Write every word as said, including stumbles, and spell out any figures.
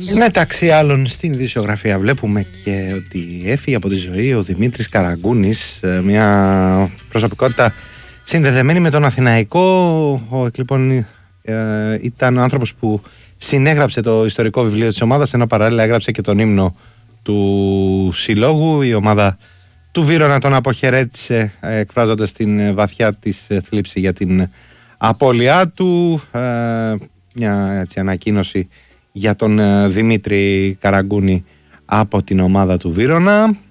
Μεταξύ άλλων στην ειδησιογραφία βλέπουμε και ότι έφυγε από τη ζωή ο Δημήτρης Καραγκούνης, μια προσωπικότητα συνδεδεμένη με τον Αθηναϊκό. Ο λοιπόν ε, ήταν ο άνθρωπος που συνέγραψε το ιστορικό βιβλίο της ομάδας, ενώ παράλληλα έγραψε και τον ύμνο του συλλόγου. Η ομάδα του Βύρωνα τον αποχαιρέτησε, εκφράζοντας την βαθιά της θλίψη για την απώλειά του. Ε, μια έτσι, ανακοίνωση για τον Δημήτρη Καραγκούνη από την ομάδα του Βύρωνα.